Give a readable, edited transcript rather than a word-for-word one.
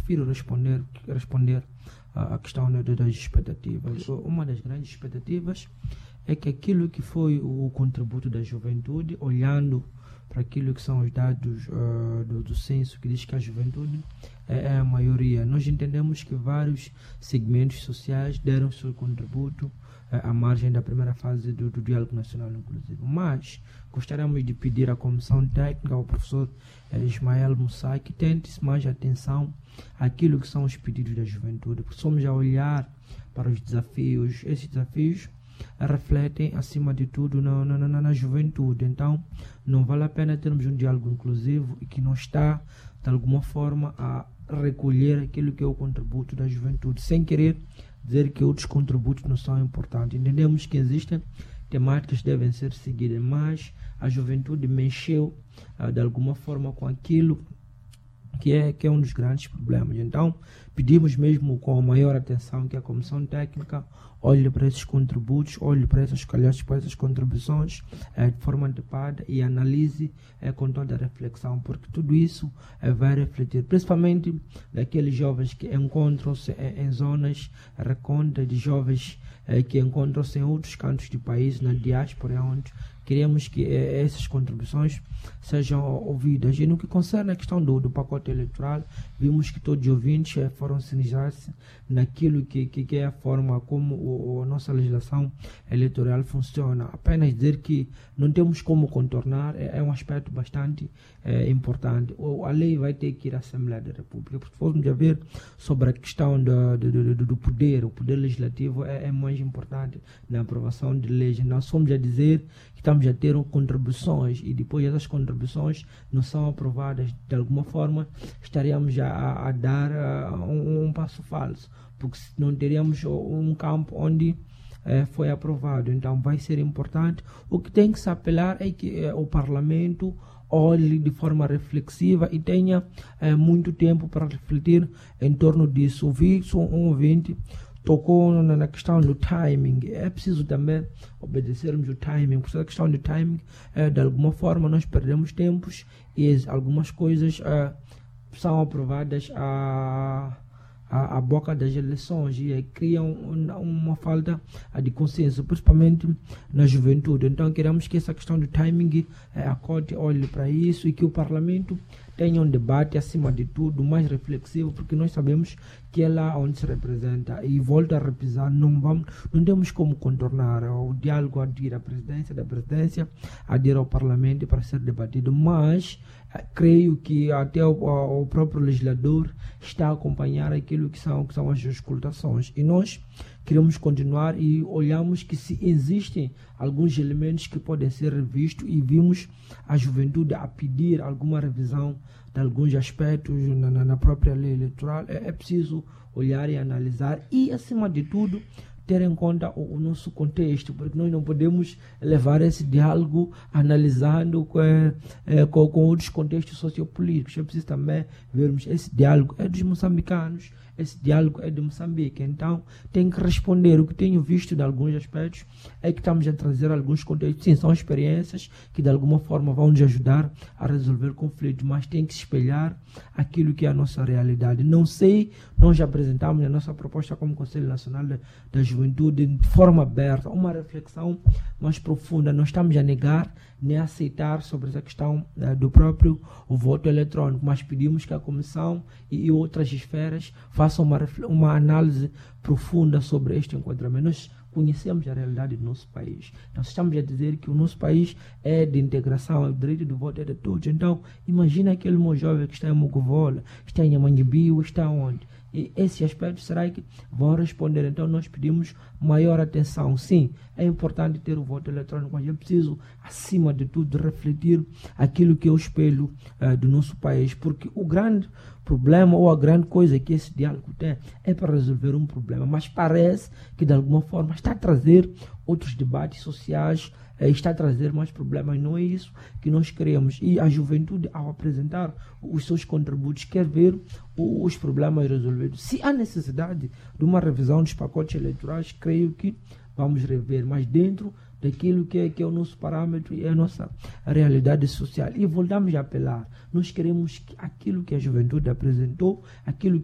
prefiro responder à questão das expectativas. Uma das grandes expectativas é que aquilo que foi o contributo da juventude, olhando para aquilo que são os dados do censo, que diz que a juventude é a maioria. Nós entendemos que vários segmentos sociais deram seu contributo à margem da primeira fase do Diálogo Nacional Inclusivo. Mas gostaríamos de pedir à Comissão Técnica, ao professor Ismael Mussai, que tente mais atenção àquilo que são os pedidos da juventude, porque somos a olhar para os desafios. Esses desafios refletem, acima de tudo, na juventude. Então, não vale a pena termos um diálogo inclusivo e que não está, de alguma forma, a recolher aquilo que é o contributo da juventude, sem querer dizer que outros contributos não são importantes. Entendemos que existem temáticas que devem ser seguidas, mas a juventude mexeu, de alguma forma, com aquilo que é um dos grandes problemas. Então, pedimos mesmo com a maior atenção que a Comissão Técnica olhe para esses contributos, olhe para essas contribuições de forma antecipada e analise com toda a reflexão, porque tudo isso vai refletir, principalmente daqueles jovens que encontram-se em zonas recônditas, de jovens que encontram-se em outros cantos do país, na diáspora, onde queremos que essas contribuições sejam ouvidas. E no que concerne a questão do pacote eleitoral, vimos que todos os ouvintes foram sinalizar-se naquilo que é a forma como a nossa legislação eleitoral funciona. Apenas dizer que não temos como contornar é um aspecto bastante importante. A lei vai ter que ir à Assembleia da República, porque se formos a ver sobre a questão do poder, o poder legislativo é mais importante na aprovação de leis. Nós somos a dizer que estamos a ter contribuições e depois essas contribuições não são aprovadas, de alguma forma estaríamos a dar um passo falso, porque não teríamos um campo onde foi aprovado. Então vai ser importante. O que tem que se apelar é que o Parlamento olhe de forma reflexiva e tenha muito tempo para refletir em torno disso. Vi um ouvinte tocou na questão do timing. É preciso também obedecermos o timing, porque a questão do timing, de alguma forma, nós perdemos tempos e algumas coisas são aprovadas à boca das eleições e criam uma falta de consenso, principalmente na juventude. Então queremos que essa questão do timing acorde, olhe para isso e que o Parlamento tenha um debate, acima de tudo, mais reflexivo, porque nós sabemos que é lá onde se representa. E volto a repisar, não temos como contornar o diálogo, adir à presidência, da presidência, adir ao Parlamento para ser debatido, mas creio que até o próprio legislador está a acompanhar aquilo que são as auscultações. E nós queremos continuar e olhamos que se existem alguns elementos que podem ser revistos e vimos a juventude a pedir alguma revisão de alguns aspectos na própria lei eleitoral, é preciso olhar e analisar e, acima de tudo, ter em conta o nosso contexto, porque nós não podemos levar esse diálogo analisando com outros contextos sociopolíticos. É preciso também vermos esse diálogo é dos moçambicanos, esse diálogo é de Moçambique. Então, tem que responder. O que tenho visto de alguns aspectos é que estamos a trazer alguns contextos. Sim, são experiências que de alguma forma vão nos ajudar a resolver conflitos, mas tem que se espelhar aquilo que é a nossa realidade. Não sei, nós já apresentamos a nossa proposta como Conselho Nacional da Juventude de forma aberta, uma reflexão mais profunda. Não estamos a negar nem a aceitar sobre essa questão do próprio voto eletrônico, mas pedimos que a Comissão e outras esferas façam uma análise profunda sobre este enquadramento. Nós conhecemos a realidade do nosso país. Nós estamos a dizer que o nosso país é de integração, o direito do voto é de todos. Então, imagina aquele meu jovem que está em Mogovola, está em Amanhibio, está onde? E esse aspecto será que vão responder. Então nós pedimos maior atenção. Sim, é importante ter o voto eletrônico, mas é preciso, acima de tudo, refletir aquilo que é o espelho do nosso país, porque o grande problema ou a grande coisa que esse diálogo tem é para resolver um problema, mas parece que de alguma forma está a trazer outros debates sociais, está a trazer mais problemas. Não é isso que nós queremos. E a juventude, ao apresentar os seus contributos, quer ver os problemas resolvidos. Se há necessidade de uma revisão dos pacotes eleitorais, creio que vamos rever, mas dentro daquilo que é o nosso parâmetro e a nossa realidade social. E voltamos a apelar. Nós queremos que aquilo que a juventude apresentou, aquilo